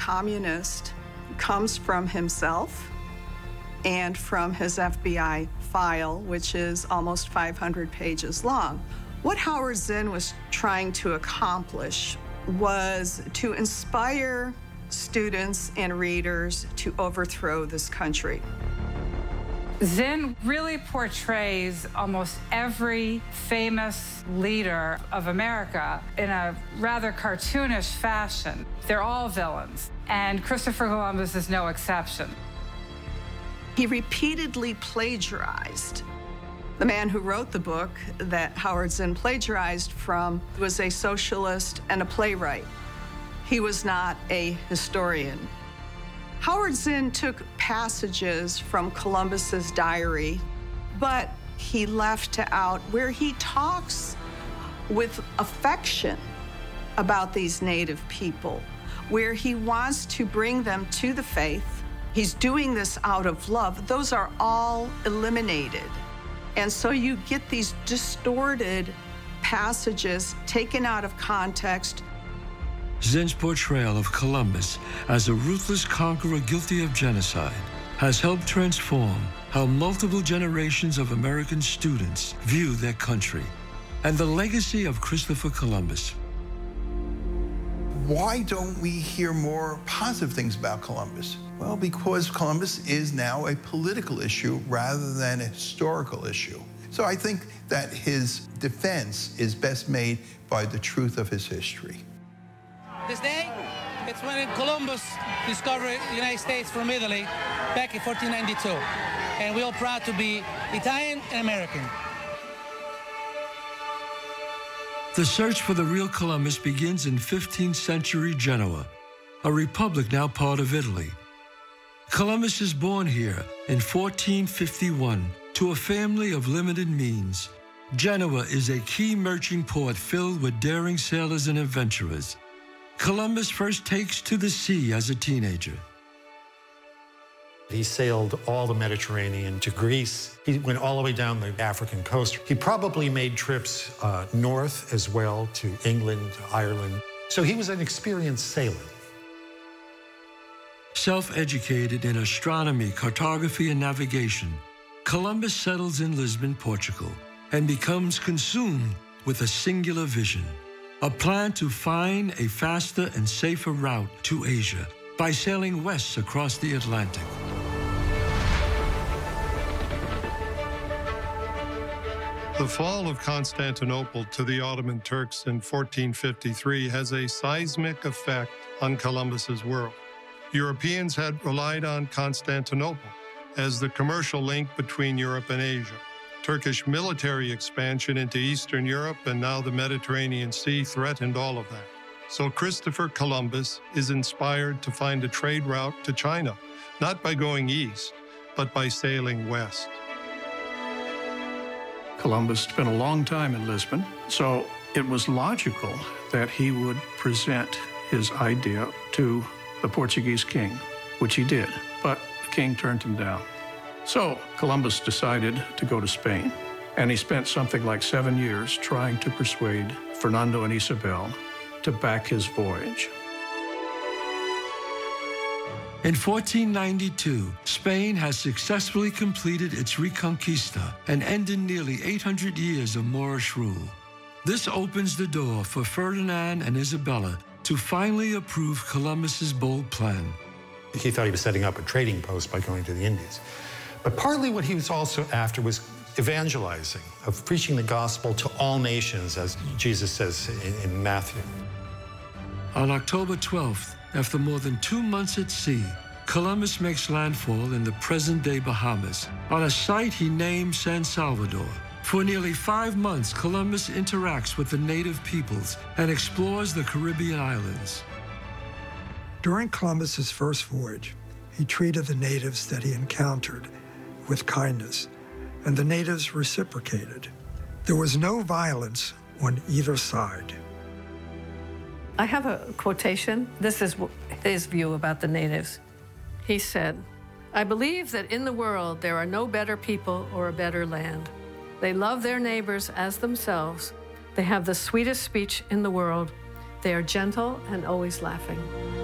communist comes from himself and from his FBI file, which is almost 500 pages long. What Howard Zinn was trying to accomplish was to inspire students and readers to overthrow this country. Zinn really portrays almost every famous leader of America in a rather cartoonish fashion. They're all villains, and Christopher Columbus is no exception. He repeatedly plagiarized. The man who wrote the book that Howard Zinn plagiarized from was a socialist and a playwright. He was not a historian. Howard Zinn took passages from Columbus's diary, but he left out where he talks with affection about these native people, where he wants to bring them to the faith. He's doing this out of love. Those are all eliminated. And so you get these distorted passages taken out of context. Zinn's portrayal of Columbus as a ruthless conqueror guilty of genocide has helped transform how multiple generations of American students view their country and the legacy of Christopher Columbus. Why don't we hear more positive things about Columbus? Well, because Columbus is now a political issue rather than a historical issue. So I think that his defense is best made by the truth of his history. This day, it's when Columbus discovered the United States from Italy back in 1492. And we're all proud to be Italian and American. The search for the real Columbus begins in 15th century Genoa, a republic now part of Italy. Columbus is born here in 1451 to a family of limited means. Genoa is a key merchant port filled with daring sailors and adventurers. Columbus first takes to the sea as a teenager. He sailed all the Mediterranean to Greece. He went all the way down the African coast. He probably made trips north as well to England, to Ireland. So he was an experienced sailor. Self-educated in astronomy, cartography, and navigation, Columbus settles in Lisbon, Portugal, and becomes consumed with a singular vision, a plan to find a faster and safer route to Asia by sailing west across the Atlantic. The fall of Constantinople to the Ottoman Turks in 1453 has a seismic effect on Columbus's world. Europeans had relied on Constantinople as the commercial link between Europe and Asia. Turkish military expansion into Eastern Europe and now the Mediterranean Sea threatened all of that. So Christopher Columbus is inspired to find a trade route to China, not by going east, but by sailing west. Columbus spent a long time in Lisbon, so it was logical that he would present his idea to the Portuguese king, which he did, but the king turned him down. So Columbus decided to go to Spain, and he spent something like 7 years trying to persuade Fernando and Isabel to back his voyage. In 1492, Spain has successfully completed its Reconquista and ended nearly 800 years of Moorish rule. This opens the door for Ferdinand and Isabella to finally approve Columbus's bold plan. He thought he was setting up a trading post by going to the Indies. But partly what he was also after was evangelizing, of preaching the gospel to all nations, as Jesus says in Matthew. On October 12th, after more than 2 months at sea, Columbus makes landfall in the present-day Bahamas on a site he named San Salvador. For nearly 5 months, Columbus interacts with the native peoples and explores the Caribbean islands. During Columbus's first voyage, he treated the natives that he encountered with kindness, and the natives reciprocated. There was no violence on either side. I have a quotation. This is his view about the natives. He said, "I believe that in the world there are no better people or a better land. They love their neighbors as themselves. They have the sweetest speech in the world. They are gentle and always laughing."